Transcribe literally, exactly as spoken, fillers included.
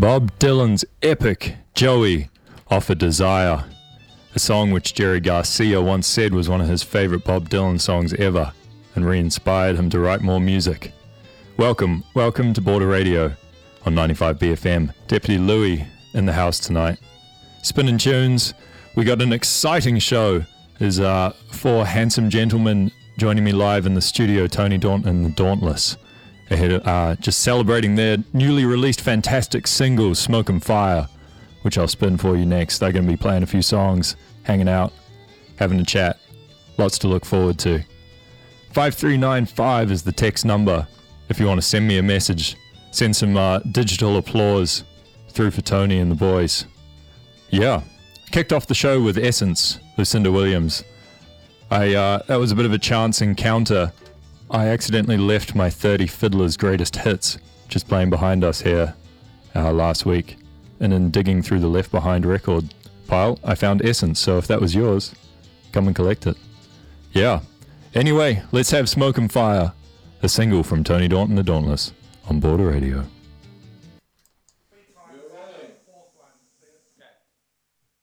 Bob Dylan's epic Joey off a Desire, a song which Jerry Garcia once said was one of his favourite Bob Dylan songs ever and re-inspired him to write more music. Welcome, welcome to Border Radio on ninety-five B F M. Deputy Louis in the house tonight. Spinning tunes, we got an exciting show. There's uh, four handsome gentlemen joining me live in the studio, Tony Daunt and the Dauntless. Ahead of, uh, just celebrating their newly released fantastic single, Smoke and Fire, which I'll spin for you next. They're going to be playing a few songs, hanging out, having a chat. Lots to look forward to. five three nine five is the text number. If you want to send me a message, send some uh, digital applause through for Tony and the boys. Yeah, kicked off the show with Essence, Lucinda Williams. I uh, that was a bit of a chance encounter. I accidentally left my thirty Fiddler's Greatest Hits just playing behind us here uh, last week. And in digging through the Left Behind record pile, I found Essence. So if that was yours, come and collect it. Yeah. Anyway, let's have Smoke and Fire, a single from Tony Daunt and the Dauntless on Border Radio.